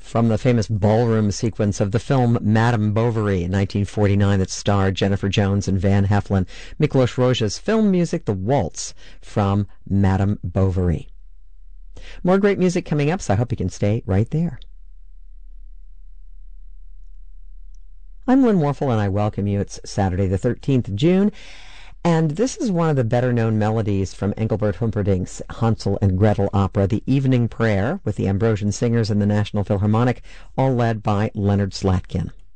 from the famous ballroom sequence of the film Madame Bovary in 1949 that starred Jennifer Jones and Van Heflin. Miklos Rozsa's film music, The Waltz from Madame Bovary. More great music coming up, so I hope you can stay right there. I'm Lynn Warfel, and I welcome you. It's Saturday the 13th of June, and this is one of the better-known melodies from Engelbert Humperdinck's Hansel and Gretel opera, The Evening Prayer, with the Ambrosian Singers and the National Philharmonic, all led by Leonard Slatkin.